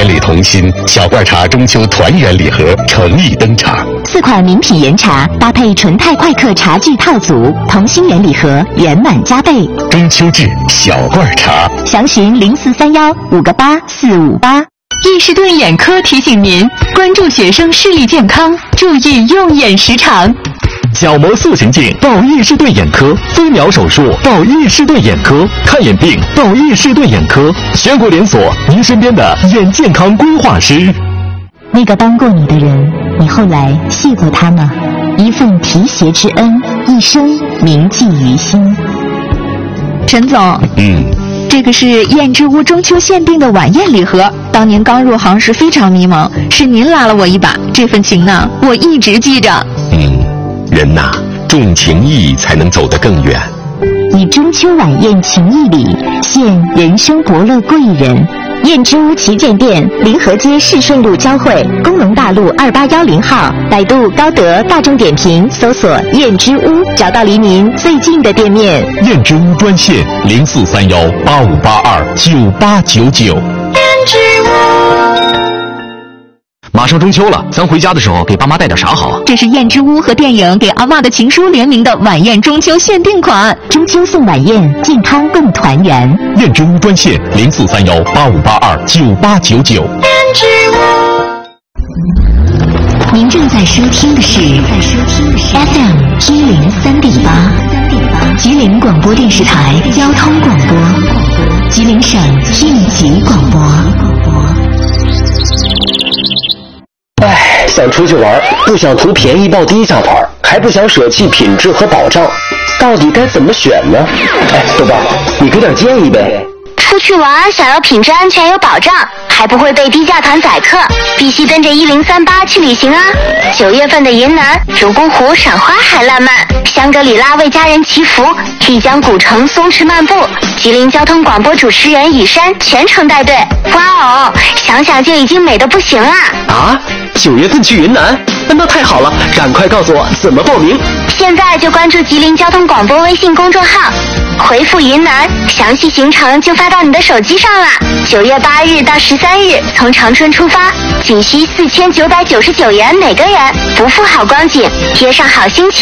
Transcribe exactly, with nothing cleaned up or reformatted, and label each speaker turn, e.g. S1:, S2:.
S1: 千里同心，小罐茶中秋团圆礼盒诚意登场。
S2: 四款名品岩茶搭配纯泰快客茶具套组，同心圆礼盒圆满加倍。
S1: 中秋至小罐茶，
S2: 详询零四三幺五个八四五八。
S3: 易士顿眼科提醒您：关注学生视力健康，注意用眼时长。
S4: 角膜塑形镜到易士顿眼科，飞秒手术到易士顿眼科，看眼病到易士顿眼科，全国连锁，您身边的眼健康规划师。
S2: 那个帮过你的人，你后来谢过他吗？一份提携之恩，一生铭记于心。
S3: 陈总，
S1: 嗯。
S3: 这个是燕之屋中秋限定的晚宴礼盒，当年刚入行时非常迷茫，是您拉了我一把，这份情呢，我一直记着。
S1: 嗯，人呐，重情义才能走得更远。
S2: 以中秋晚宴情谊礼，献人生伯乐贵人。燕之屋旗舰店，临河街市顺路交汇，工农大路二八幺零号。百度、高德、大众点评搜索燕之屋，找到离您最近的店面。
S4: 燕之屋专线零四三幺八五八二九八九九。
S2: 燕之屋。
S4: 马上中秋了，咱回家的时候给爸妈带点啥好？
S3: 这是燕之屋和电影《给阿嬷的情书》联名的晚宴中秋限定款，
S2: 中秋送晚宴，健康更团圆。
S4: 燕之屋专线零四三幺八五八二九八九九。
S2: 燕之屋。您正在收听的是 F M 一零三点八，吉林广播电视台交通广播，吉林省应急广播。
S5: 唉，想出去玩，不想图便宜报低价玩，还不想舍弃品质和保障，到底该怎么选呢？哎，豆瓣，你给点建议呗。
S6: 出去玩想要品质安全有保障，还不会被低价团宰客，必须跟着一零三八去旅行啊！九月份的云南泸沽湖赏花海烂漫，香格里拉为家人祈福，丽江古城松弛漫步，吉林交通广播主持人雨山全程带队。哇哦，想想就已经美得不行啊！
S5: 啊，九月份去云南，那太好了，赶快告诉我怎么报名。
S6: 现在就关注吉林交通广播微信公众号，回复云南，详细行程就发到你的手机上了。九月八日到十三日，从长春出发，仅需四千九百九十九元每个人，不负好光景，贴上好心情。